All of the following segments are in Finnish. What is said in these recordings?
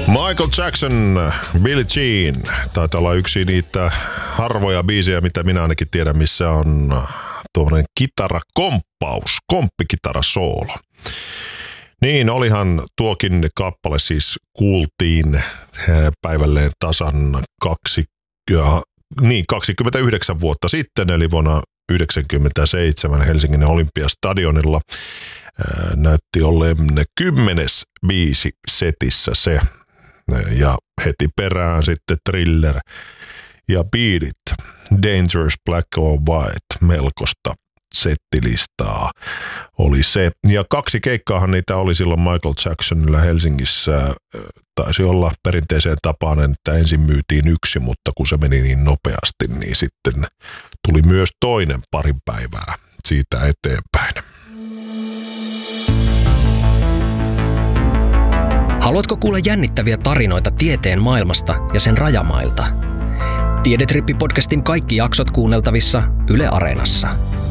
Michael Jackson, Billie Jean. Taitaa olla yksi niitä harvoja biisejä, mitä minä ainakin tiedän, missä on tuommoinen kitarakomppaus, komppikitarasoolo. Niin, olihan tuokin kappale siis kuultiin päivälleen tasan 29 vuotta sitten, eli vuonna 1997 Helsingin Olympiastadionilla. Näytti olleen 10. biisi setissä se. Ja heti perään sitten Thriller ja Beat It, Dangerous Black or White, melkoista settilistaa oli se. Ja 2 keikkaahan niitä oli silloin Michael Jacksonilla Helsingissä. Taisi olla perinteiseen tapaan, että ensin myytiin 1, mutta kun se meni niin nopeasti, niin sitten tuli myös toinen parin päivää siitä eteenpäin. Haluatko kuulla jännittäviä tarinoita tieteen maailmasta ja sen rajamailta? Tiedetrippi-podcastin kaikki jaksot kuunneltavissa Yle Areenassa.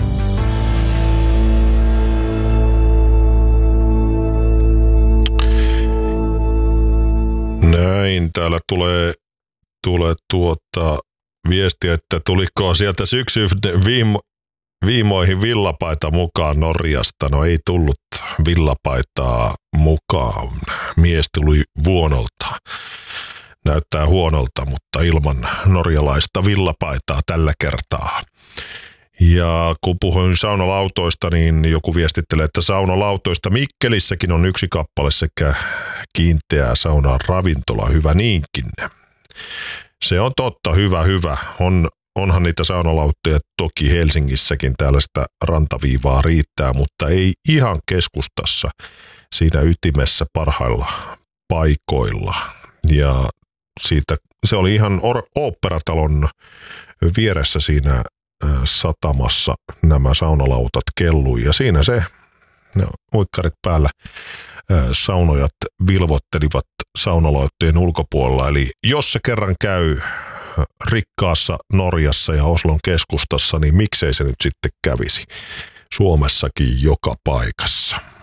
Näin, täällä tulee viestiä, että tuliko sieltä syksyn viimoihin villapaita mukaan Norjasta. No ei tullut villapaitaa mukaan. Mies tuli vuonolta. Näyttää huonolta, mutta ilman norjalaista villapaitaa tällä kertaa. Ja kun puhuin saunalautoista, niin joku viestittelee, että saunalautoista Mikkelissäkin on 1 kappale sekä kiinteää saunaa ravintola, hyvä niinkin. Se on totta, hyvä. Onhan niitä saunalauttoja toki Helsingissäkin, täällä sitä rantaviivaa riittää, mutta ei ihan keskustassa siinä ytimessä parhailla paikoilla. Ja siitä, se oli ihan Oopperatalon vieressä siinä satamassa nämä saunalautat kellui ja siinä se uikkarit päällä saunojat vilvottelivat saunalauttojen ulkopuolella. Eli jos se kerran käy rikkaassa Norjassa ja Oslon keskustassa, niin miksei se nyt sitten kävisi Suomessakin joka paikassa.